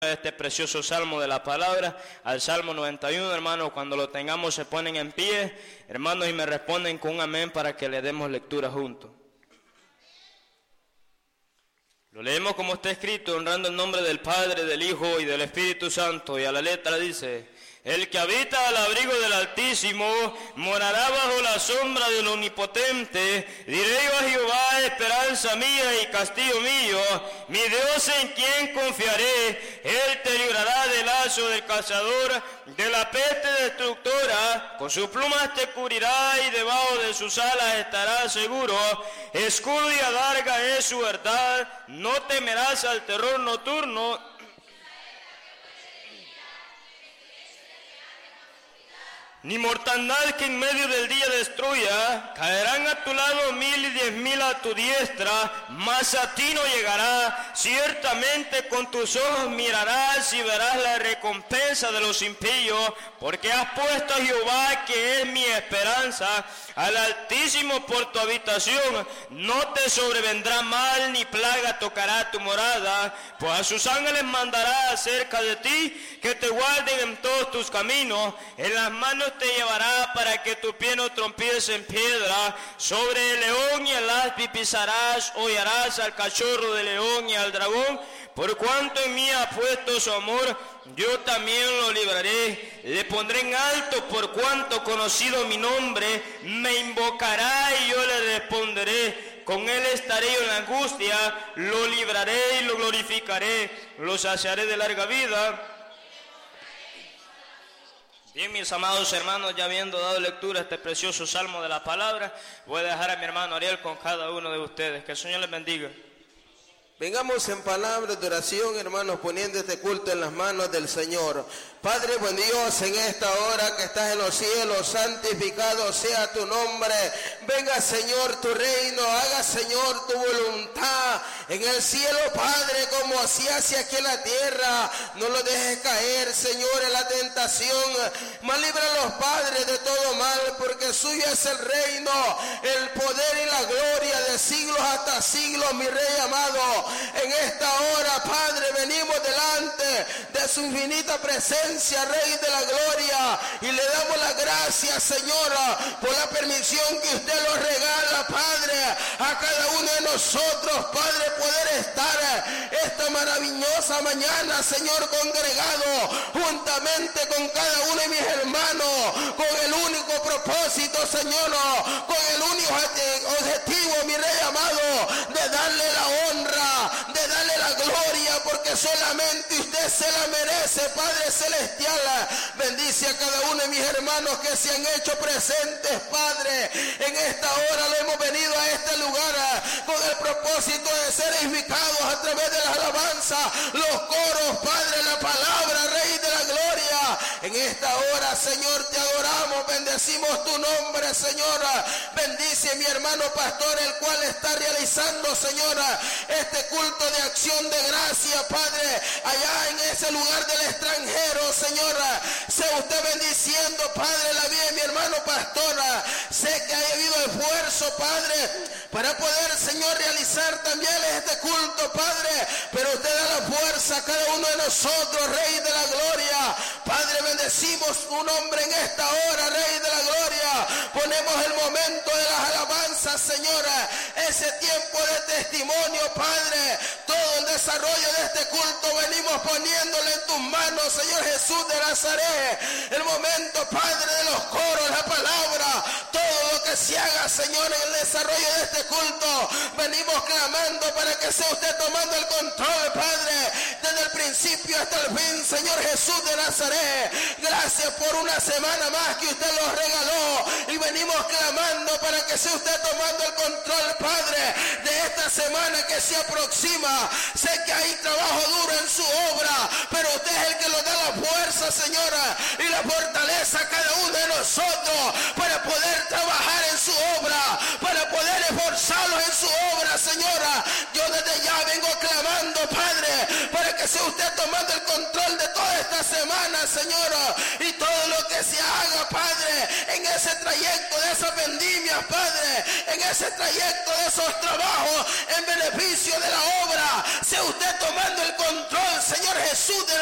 Este precioso salmo de la palabra, al Salmo 91, hermanos. Cuando lo tengamos se ponen en pie, hermanos, y me responden con un amén para que le demos lectura juntos. Lo leemos como está escrito, honrando el nombre del Padre, del Hijo y del Espíritu Santo, y a la letra dice: el que habita al abrigo del Altísimo morará bajo la sombra del Omnipotente. Diré yo a Jehová, esperanza mía y castillo mío, mi Dios en quien confiaré. Él te librará del lazo del cazador, de la peste destructora. Con sus plumas te cubrirá y debajo de sus alas estarás seguro. Escudo y adarga es su verdad. No temerás al terror nocturno, ni mortandad que en medio del día destruya. Caerán a tu lado 1000 y 10,000 a tu diestra, mas a ti no llegará. Ciertamente con tus ojos mirarás y verás la recompensa de los impíos, porque has puesto a Jehová, que es mi esperanza, al Altísimo por tu habitación. No te sobrevendrá mal, ni plaga tocará tu morada, pues a sus ángeles mandará acerca de ti, que te guarden en todos tus caminos. En las manos te llevará para que tu pie no trompiece en piedra. Sobre el león y el aspi pisarás, hollarás al cachorro de león y al dragón. Por cuanto en mí ha puesto su amor, yo también lo libraré. Le pondré en alto por cuanto conocido mi nombre. Me invocará y yo le responderé. Con él estaré yo en la angustia, lo libraré y lo glorificaré. Lo saciaré de larga vida. Bien, mis amados hermanos, ya habiendo dado lectura a este precioso salmo de la palabra, voy a dejar a mi hermano Ariel con cada uno de ustedes. Que el Señor les bendiga. Vengamos en palabras de oración, hermanos, poniendo este culto en las manos del Señor. Padre buen Dios, en esta hora que estás en los cielos, santificado sea tu nombre. Venga, Señor, tu reino, haga, Señor, tu voluntad en el cielo, Padre, como así hace aquí en la tierra. No lo dejes caer, Señor, en la tentación, mas líbralos, Padre, de todo mal, porque suyo es el reino, el poder y la gloria de siglos hasta siglos, mi Rey amado. En esta hora, Padre, venimos delante de su infinita presencia, Rey de la gloria, y le damos las gracias, Señora, por la permisión que usted nos regala, Padre, a cada uno de nosotros, Padre, poder estar esta maravillosa mañana, Señor, congregado juntamente con cada uno de mis hermanos, con el único propósito, Señor, con el único objetivo, mi Rey amado, de darle la honra, de darle la gloria, porque solamente usted se la merece, Padre celestial. Bendice a cada uno de mis hermanos que se han hecho presentes, Padre. En esta hora lo hemos venido a este lugar con el propósito de ser edificados a través de la alabanza, los coros, Padre, la palabra, Rey de la gloria. En esta hora, Señor, te adoramos, bendecimos tu nombre, Señora. Bendice a mi hermano pastor, el cual está realizando, Señora, este culto de acción de gracia, Padre, allá en ese lugar del extranjero, Señora. Sea usted bendiciendo, Padre, la vida de mi hermano pastora. Sé que ha habido esfuerzo, Padre, para poder, Señor, realizar también este culto, Padre, pero usted da la fuerza a cada uno de nosotros, Rey de la gloria. Padre, bendecimos tu nombre en esta hora, Rey de la gloria. Ponemos el momento de las alabanzas, Señora, ese tiempo de testimonio, Padre. Todo el desarrollo de este culto venimos poniéndole en tus manos, Señor Jesús de Nazaret. El momento, Padre, de los coros, la palabra, todo lo que se haga, Señor, en el desarrollo de este culto, venimos clamando para que sea usted tomando el control, Padre, desde el principio hasta el fin, Señor Jesús de Nazaret. Gracias por una semana más que usted nos regaló, y venimos clamando para que sea usted tomando el control, Padre, de esta semana que se aproxima. Sé que hay trabajo duro en su obra, pero usted es el que nos da la fuerza, Señora, y la fortaleza a cada uno de nosotros para poder trabajar en su obra, para poder esforzarnos en su obra, Señora. Yo desde ya vengo clamando, Padre, para que sea usted tomando el control de toda esta semana. semana, Señor, y todo lo que se haga, Padre, en ese trayecto de esas vendimias, Padre, en ese trayecto de esos trabajos en beneficio de la obra, sea usted tomando el control, Señor Jesús, de